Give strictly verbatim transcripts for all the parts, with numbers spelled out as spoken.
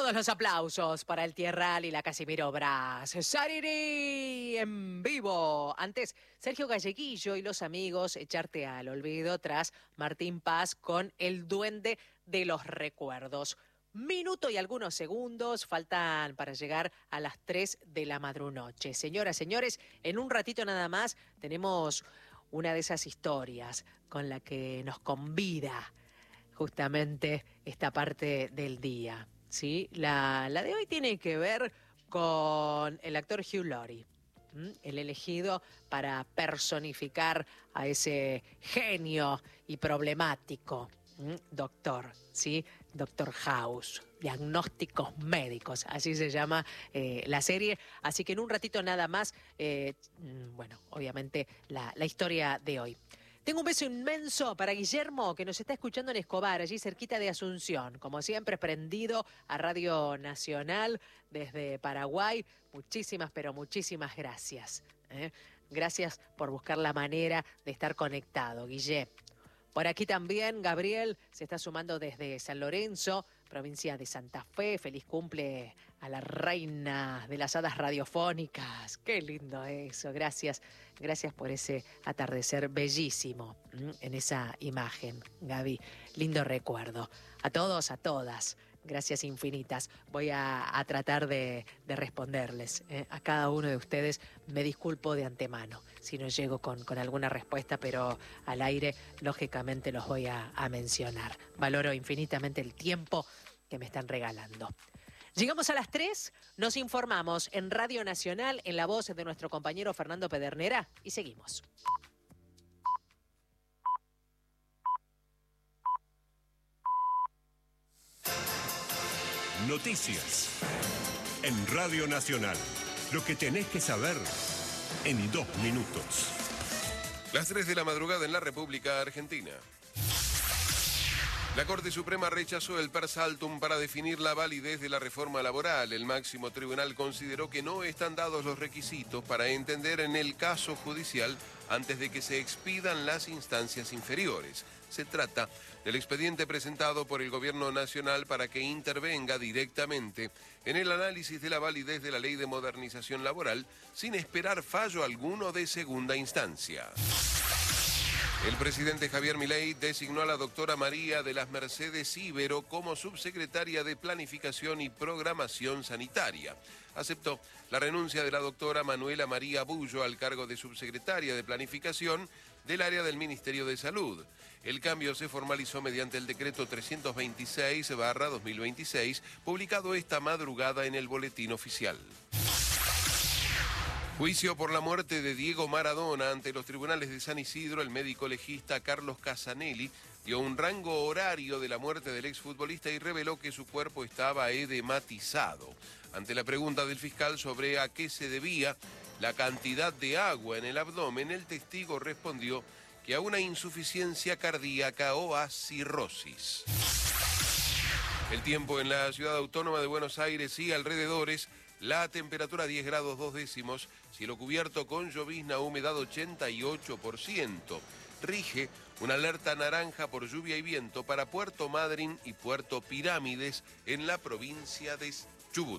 Todos los aplausos para el Tierral y la Casimiro Brás. Sariri en vivo. Antes, Sergio Galleguillo y los amigos, echarte al olvido tras Martín Paz con El Duende de los Recuerdos. Minuto y algunos segundos faltan para llegar a las tres de la madrunoche. Señoras, señores, en un ratito nada más tenemos una de esas historias con la que nos convida justamente esta parte del día. ¿Sí? La, la de hoy tiene que ver con el actor Hugh Laurie, ¿m? el elegido para personificar a ese genio y problemático ¿m? doctor, ¿sí? Doctor House, Diagnósticos Médicos, así se llama eh, la serie. Así que en un ratito nada más, eh, bueno, obviamente la, la historia de hoy. Tengo un beso inmenso para Guillermo, que nos está escuchando en Escobar, allí cerquita de Asunción. Como siempre, prendido a Radio Nacional desde Paraguay. Muchísimas, pero muchísimas gracias. ¿eh? Gracias por buscar la manera de estar conectado, Guille. Por aquí también Gabriel se está sumando desde San Lorenzo, provincia de Santa Fe. Feliz cumple a la reina de las hadas radiofónicas. Qué lindo eso. Gracias, gracias por ese atardecer bellísimo en esa imagen, Gaby. Lindo recuerdo. A todos, a todas. Gracias infinitas. Voy a, a tratar de, de responderles. ¿eh? A cada uno de ustedes me disculpo de antemano si no llego con, con alguna respuesta, pero al aire lógicamente los voy a, a mencionar. Valoro infinitamente el tiempo que me están regalando. Llegamos a las tres, nos informamos en Radio Nacional en la voz de nuestro compañero Fernando Pedernera y seguimos. Noticias en Radio Nacional. Lo que tenés que saber en dos minutos. Las tres de la madrugada en la República Argentina. La Corte Suprema rechazó el per saltum para definir la validez de la reforma laboral. El máximo tribunal consideró que no están dados los requisitos para entender en el caso judicial antes de que se expidan las instancias inferiores. Se trata del expediente presentado por el Gobierno Nacional para que intervenga directamente en el análisis de la validez de la Ley de Modernización Laboral sin esperar fallo alguno de segunda instancia. El presidente Javier Milei designó a la doctora María de las Mercedes Ibero como subsecretaria de Planificación y Programación Sanitaria. Aceptó la renuncia de la doctora Manuela María Bullo al cargo de subsecretaria de Planificación del área del Ministerio de Salud. El cambio se formalizó mediante el decreto trescientos veintiséis barra dos mil veintiséis, publicado esta madrugada en el Boletín Oficial. Juicio por la muerte de Diego Maradona. Ante los tribunales de San Isidro, el médico legista Carlos Casanelli dio un rango horario de la muerte del exfutbolista y reveló que su cuerpo estaba edematizado. Ante la pregunta del fiscal sobre a qué se debía la cantidad de agua en el abdomen, el testigo respondió que a una insuficiencia cardíaca o a cirrosis. El tiempo en la ciudad autónoma de Buenos Aires y alrededores. La temperatura diez grados dos décimos, cielo cubierto con llovizna, humedad ochenta y ocho por ciento. Rige una alerta naranja por lluvia y viento para Puerto Madryn y Puerto Pirámides en la provincia de Chubut.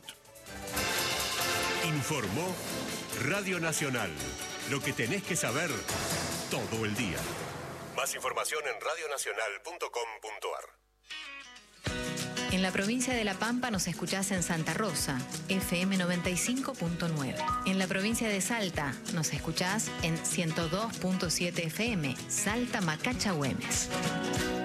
Informó Radio Nacional. Lo que tenés que saber todo el día. Más información en radio nacional punto com punto ar. En la provincia de La Pampa nos escuchás en Santa Rosa, F M noventa y cinco punto nueve. En la provincia de Salta nos escuchás en ciento dos punto siete F M, Salta Macacha Güemes.